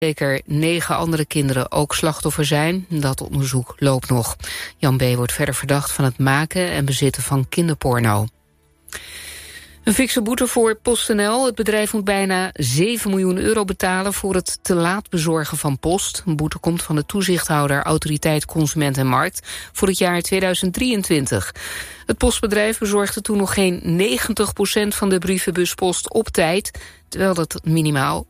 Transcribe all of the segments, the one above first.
zeker 9 andere kinderen ook slachtoffer zijn. Dat onderzoek loopt nog. Jan B. wordt verder verdacht van het maken en bezitten van kinderporno. Een fikse boete voor PostNL. Het bedrijf moet bijna 7 miljoen euro betalen voor het te laat bezorgen van post. Een boete komt van de toezichthouder Autoriteit Consument en Markt voor het jaar 2023. Het postbedrijf bezorgde toen nog geen 90% van de brievenbuspost op tijd, terwijl dat minimaal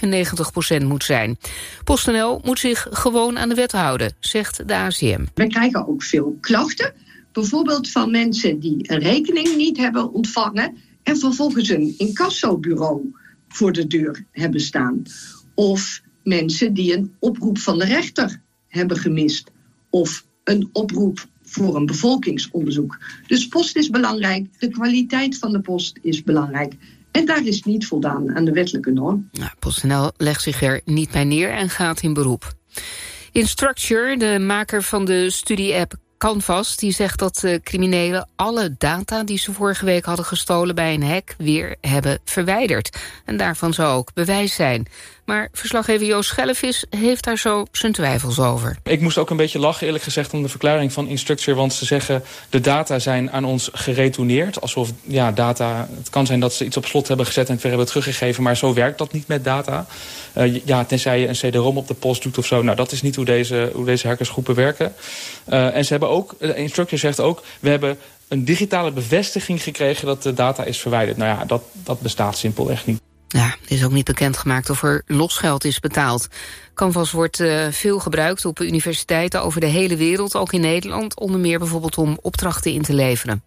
95% moet zijn. PostNL moet zich gewoon aan de wet houden, zegt de ACM. We krijgen ook veel klachten, bijvoorbeeld van mensen die een rekening niet hebben ontvangen en vervolgens een incassobureau voor de deur hebben staan. Of mensen die een oproep van de rechter hebben gemist. Of een oproep voor een bevolkingsonderzoek. Dus post is belangrijk, de kwaliteit van de post is belangrijk. En daar is niet voldaan aan de wettelijke norm. Nou, PostNL legt zich er niet bij neer en gaat in beroep. Instructure, de maker van de studie-app Canvas, die zegt dat criminelen alle data die ze vorige week hadden gestolen bij een hack weer hebben verwijderd. En daarvan zou ook bewijs zijn. Maar verslaggever Joost Schellevis heeft daar zo zijn twijfels over. Ik moest ook een beetje lachen, eerlijk gezegd, om de verklaring van Instructure. Want ze zeggen, de data zijn aan ons geretourneerd. Alsof data, het kan zijn dat ze iets op slot hebben gezet en het weer hebben teruggegeven. Maar zo werkt dat niet met data. Tenzij je een CD-ROM op de post doet of zo. Nou, dat is niet hoe deze hackersgroepen werken. En ze hebben ook, Instructure zegt ook, we hebben een digitale bevestiging gekregen dat de data is verwijderd. Nou ja, dat bestaat simpelweg niet. Ja, het is ook niet bekendgemaakt of er losgeld is betaald. Canvas wordt veel gebruikt op universiteiten over de hele wereld, ook in Nederland, onder meer bijvoorbeeld om opdrachten in te leveren.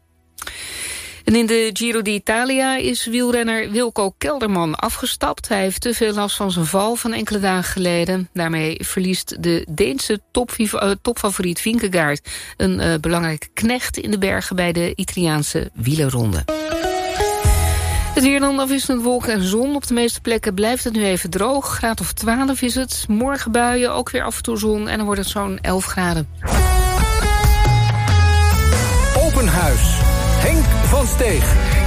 En in de Giro d'Italia is wielrenner Wilco Kelderman afgestapt. Hij heeft te veel last van zijn val van enkele dagen geleden. Daarmee verliest de Deense topfavoriet Vingegaard een belangrijke knecht in de bergen bij de Italiaanse wielerronde. Het weer dan afwisselend wolken en zon. Op de meeste plekken blijft het nu even droog. Graad of 12 is het. Morgen buien, ook weer af en toe zon. En dan wordt het zo'n 11 graden. Open Huis. Henk van Steeg.